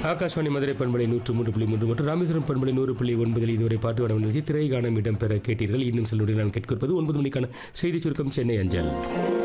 ஆகாஷ்வாணி மதுரை பண்பலை 103.3 மற்றும் ராமேஸ்வரம் பண்பலை 100.9 இதுவரை பாட்டு வடம் திரை காணம் இடம்பெற கேட்டீர்கள். இன்னும் சில நொடிகள் நாம் கேட்கிருப்பது 9 மணிக்கான செய்தி சுருக்கம் சென்னை அஞ்சல்.